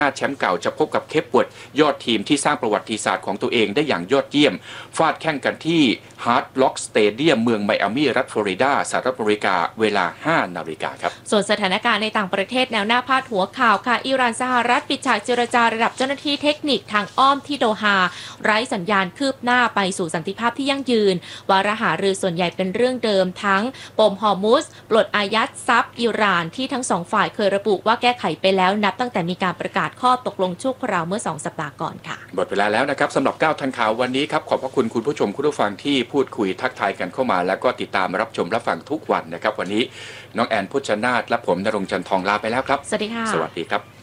แชมป์เก่าจะพบกับเคปเวิร์ดยอดทีมที่สร้างประวัติศาสตร์ของตัวเองได้อย่างยอดเยี่ยมฟาดแข่งกันที่ฮาร์ดล็อกสเตเดียมเมืองไมอามี่รัฐฟลอริดาสหรัฐอเมริกาเวลา 5 นาฬิกาครับส่วนสถานการณ์ในต่างประเทศแนวหน้าพาดหัวข่าวค่ะอิหร่านสหรัฐปิดฉากเจรจาระดับเจ้าหน้าที่เทคนิคทางอ้อมที่โดฮาไร้สัญญาณคืบหน้าไปสู่สันติภาพที่ยั่งยืนวาระหารือส่วนใหญ่เป็นเรื่องเดิมทั้งปมฮอร์มุสปลดอายัดทรัพย์อิหร่านที่ทั้งสองฝ่ายเคยระบุว่าแก้ไขไปแล้วนับตั้งแต่มีการประกาศข้อตกลงชั่วคราวเมื่อ2 สัปดาห์ก่อนค่ะหมดเวลาแล้วนะครับสำหรับ9ทันข่าววันนี้ครับขอบพระคุณคุณผู้ชมคุณผู้ฟังที่พูดคุยทักทายกันเข้ามาแล้วก็ติดตามรับชมรับฟังทุกวันนะครับวันนี้น้องแอนพุชนาธและผมณรงค์จันทร์ทองลาไปแล้วครับสวัสดีค่ะสวัสดีครับ